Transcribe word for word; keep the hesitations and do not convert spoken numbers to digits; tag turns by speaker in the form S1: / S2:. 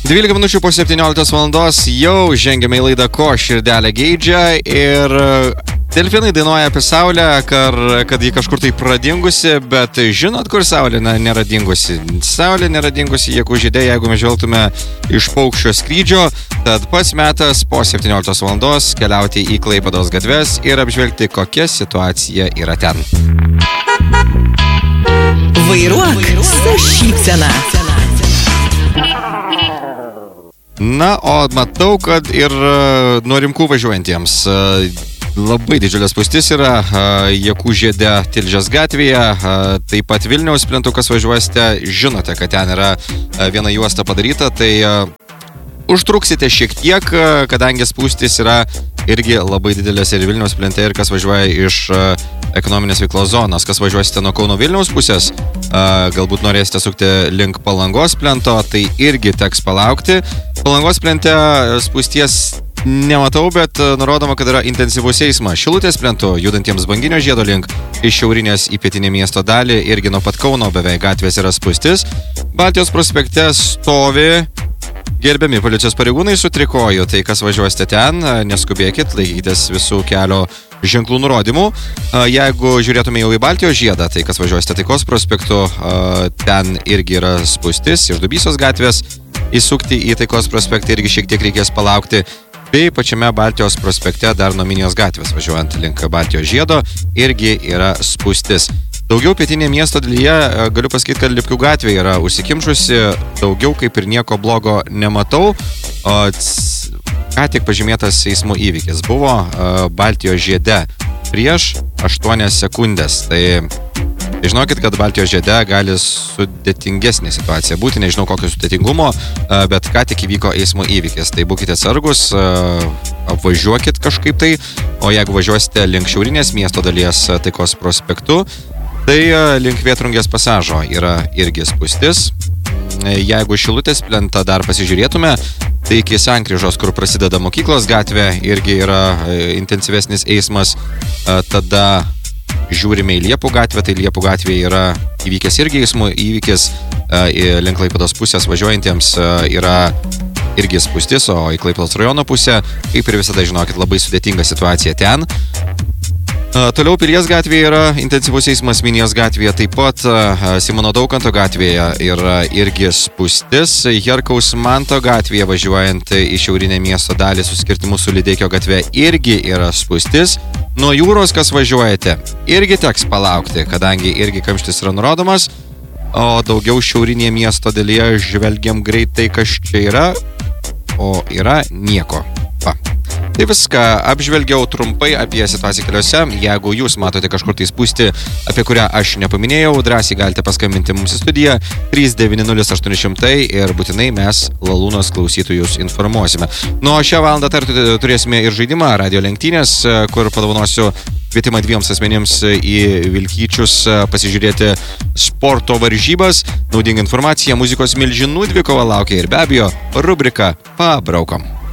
S1: dvylika minučių po septynioliktos valandos jau žengiame į laidą Ko širdelė geidžia ir delfinai dainuoja apie saulę, kar, kad ji kažkur tai pradingusi, bet žinot, kur saulė na, nėra dingusi? Saulė nėra dingusi, jeigu žydė, jeigu mes žvelgtume iš paukščio skrydžio, tad pats metas po septynioliktos valandos keliauti į Klaipėdos gatves ir apžvelgti, kokia situacija yra ten.
S2: Vairuok su šypsena.
S1: Na, o matau, kad ir nuo Rimkų važiuojantiems labai didžiulė spūstis yra Jakų žiede Tilžės gatvėje, taip pat Vilniaus plentu, kas važiuosite, žinote, kad ten yra viena juosta padaryta, tai užtruksite šiek tiek, kadangi spūstis yra irgi labai didelės ir Vilniaus plente, ir kas važiuoja iš ekonominės veiklos zonos, kas važiuosite nuo Kauno Vilniaus pusės, galbūt norėsite sukti link Palangos plento, tai irgi teks palaukti. Palangos plente spūsties nematau, bet nurodoma, kad yra intensyvus eismas Šilutės plentu, judantiems Banginio žiedo link iš šiaurinės į pietinį miesto dalį, irgi nuo pat Kauno beveik gatvės yra spūstis. Baltijos prospekte stovi gerbiami policijos pareigūnai su trikoju, tai kas važiuosite ten, neskubėkit, laikykitės visų kelio ženklų nurodymų. Jeigu žiūrėtume jau į Baltijos žiedą, tai kas važiuosite Taikos prospektu, ten irgi yra spūstis iš Dubysos gatvės, įsukti į Taikos prospektą irgi šiek tiek reikės palaukti, bei pačiame Baltijos prospekte dar nuo Minijos gatvės važiuojant link Baltijos žiedo irgi yra spūstis. Daugiau pietinėje miesto dalyje galiu pasakyti, kad Lipkių gatvė yra užsikimšusi, daugiau kaip ir nieko blogo nematau. O ką tik pažymėtas eismo įvykis buvo Baltijos žiede prieš aštuonias sekundės. Tai žinokit, kad Baltijos žiede gali sudėtingesnė situacija būti, nežinau kokio sudėtingumo, bet ką tik įvyko eismo įvykis. Tai būkite atsargus, apvažiuokit kažkaip tai, o jeigu važiuosite link šiaurinės miesto dalies Taikos prospektu, tai link Vėtrungės pasažo yra irgi spūstis. Jeigu Šilutės plentą dar pasižiūrėtume, tai iki sankryžos, kur prasideda Mokyklos gatvė, irgi yra intensyvesnis eismas. Tada žiūrime į Liepų gatvę, tai Liepų gatvėje yra įvykęs irgi eismo įvykis. Link Klaipėdos pusės važiuojantiems yra irgi spūstis, o į Klaipėdos rajono pusę, kaip ir visada žinokit, labai sudėtinga situacija ten. Toliau Pilies gatvėje yra intensyvus eismas, Minijos gatvėje taip pat, Simono Daukanto gatvėje yra irgi spūstis, Herkaus Manto gatvėje važiuojant į šiaurinę miesto dalį su skirtimu su Lydeikio gatve irgi yra spūstis. Nuo jūros, kas važiuojate, irgi teks palaukti, kadangi irgi kamštis yra nurodomas, o daugiau šiaurinėje miesto dalyje žvelgiam greitai, kas čia yra, o yra nieko. Va. Tai viską apžvelgiau trumpai apie situaciją keliuose. Jeigu jūs matote kažkur tai spūstį, apie kurią aš nepaminėjau, drąsiai galite paskambinti mums į studiją trys devyni nulis aštuoni šimtai ir būtinai mes Lalūnos klausytojus informuosime. Nu, o šią valandą dar turėsime ir žaidimą Radio lenktynės, kur padovanosiu kvietimą dviems asmenims į Vilkyčius pasižiūrėti sporto varžybas. Naudinga informacija, muzikos milžinų dvikova laukia ir be abejo rubrika Pabraukom.